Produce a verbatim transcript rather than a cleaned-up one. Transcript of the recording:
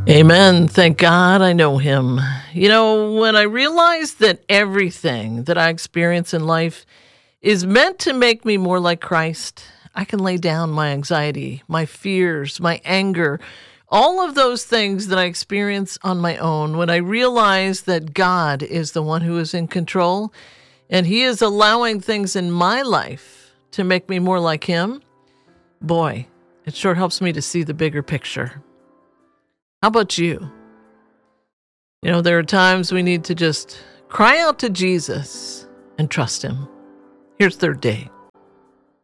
Amen. Thank God I know him. You know, when I realized that everything that I experience in life is meant to make me more like Christ, I can lay down my anxiety, my fears, my anger, all of those things that I experience on my own. When I realize that God is the one who is in control and he is allowing things in my life to make me more like him, boy, it sure helps me to see the bigger picture. How about you? You know, there are times we need to just cry out to Jesus and trust him. Here's Third Day.